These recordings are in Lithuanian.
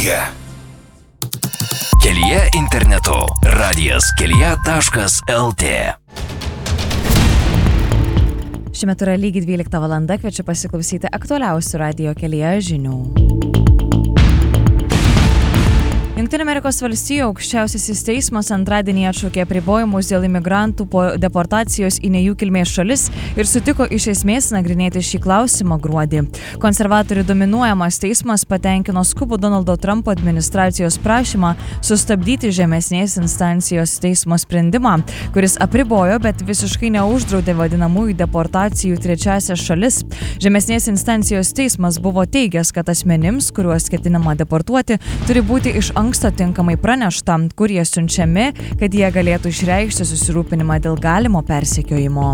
Kelyje. Kelyje internetu. radijas.kelyje.lt. Šiuo metu yra lygiai 12 valanda, kviečiu pasiklausyti aktualiausių radijo Kelyje žinių. Jungtinių Amerikos valstijų aukščiausiasis teismas antradienį atšaukė apribojimus dėl imigrantų po deportacijos į ne jų kilmės šalis ir sutiko iš esmės nagrinėti šį klausimą gruodį. Konservatorių dominuojamas teismas patenkino skubų Donaldo Trumpo administracijos prašymą sustabdyti žemesnės instancijos teismo sprendimą, kuris apribojo, bet visiškai neuždraudė vadinamųjų deportacijų trečiąsias šalis. Žemesnės instancijos teismas buvo teigęs, kad asmenims, kuriuos ketinama deportuoti, turi būti iš anksto tinkamai pranešta, kur jie siunčiami, kad jie galėtų išreikšti susirūpinimą dėl galimo persekiojimo.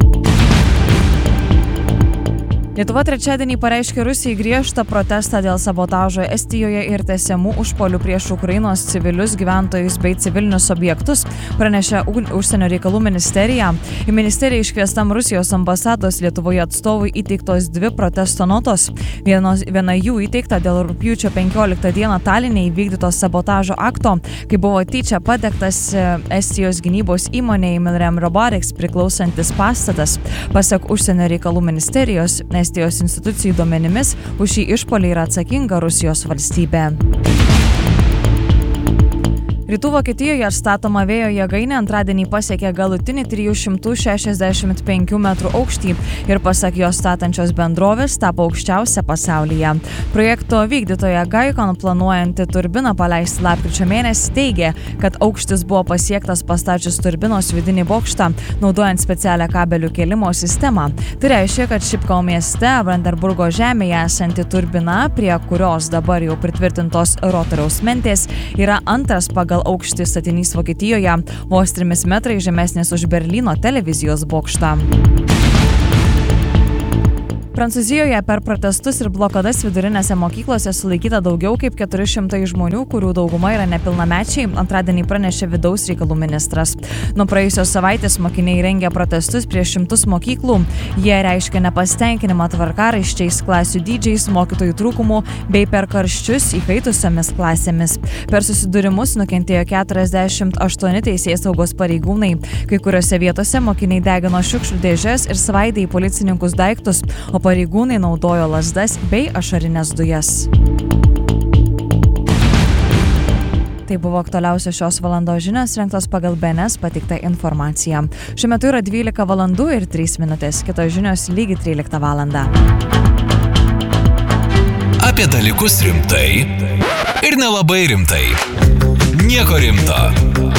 Lietuva trečiadienį pareiškė Rusijai griežtą protestą dėl sabotažo Estijoje ir tęsiamų užpuolių prieš Ukrainos civilius gyventojus bei civilinius objektus, pranešė Užsienio reikalų ministerija. Į ministeriją iškviestam Rusijos ambasados Lietuvoje atstovui įteiktos 2 protesto notos. Viena jų įteikta dėl rugpjūčio 15 dieną Taline įvykdyto sabotažo akto, kai buvo tyčia padegtas Estijos gynybos įmonei Milrem Robotics priklausantis pastatas. Pasak Užsienio reikalų ministerijos, Estijos institucijų duomenimis už šį išpuolį yra atsakinga Rusijos valstybė. Rytų Vokietijoje statoma vėjo jėgainė antradienį pasiekė galutinį 365 metrų aukštį ir pasak jos statančios bendrovės tapo aukščiausia pasaulyje. Projekto vykdytoja Gaikon planuojanti turbiną paleisti lapkričio mėnesį teigė, kad aukštis buvo pasiektas pastačius turbinos vidinį bokštą, naudojant specialią kabelių kėlimo sistemą. Tai reiškia, kad Šipkau mieste Brandenburgo žemėje esanti turbina, prie kurios dabar jau pritvirtintos rotoriaus mentės, yra antras pagal aukštį statinys Vokietijoje, vos 3 metrai žemesnis už Berlyno televizijos bokštą. Prancūzijoje per protestus ir blokadas vidurinėse mokyklose sulaikyta daugiau kaip 400 žmonių, kurių dauguma yra nepilnamečiai, antradienį pranešė vidaus reikalų ministras. Nuo praėjusios savaitės mokiniai rengia protestus prieš 100 mokyklų. Jie reiškia nepasitenkinimą tvarkaraščiais, klasių dydžiais, mokytojų trūkumu bei per karščius įkaitusiomis klasėmis. Per susidūrimus nukentėjo 48 teisėsaugos pareigūnai. Kai kuriuose vietose mokiniai degino šiukšlių dėžes ir svaidė į policininkus daiktus, o pareigūnai naudojo lazdas bei ašarines dujas. Tai buvo aktualiausios šios valandos žinios, rengtos pagal BNS pateiktą informaciją. Šiuo metu yra 12 valandų ir 3 minutės. Kitos žinios lygiai 13 valandą. Apie dalykus rimtai ir nelabai rimtai. Nieko rimto.